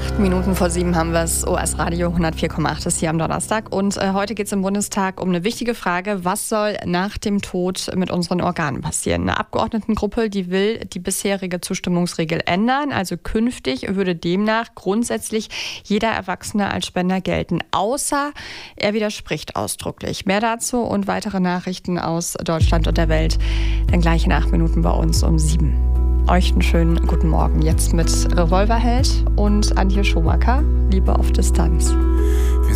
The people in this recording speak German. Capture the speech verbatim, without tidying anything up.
Acht Minuten vor sieben haben wir es. O S Radio hundertvier Komma acht ist hier am Donnerstag. Und äh, heute geht es im Bundestag um eine wichtige Frage. Was soll nach dem Tod mit unseren Organen passieren? Eine Abgeordnetengruppe, die will die bisherige Zustimmungsregel ändern. Also künftig würde demnach grundsätzlich jeder Erwachsene als Spender gelten. Außer er widerspricht ausdrücklich. Mehr dazu und weitere Nachrichten aus Deutschland und der Welt dann gleich in acht Minuten bei uns um sieben. Euch einen schönen guten Morgen. Jetzt mit Revolverheld und Antje Schumacher. Liebe auf Distanz.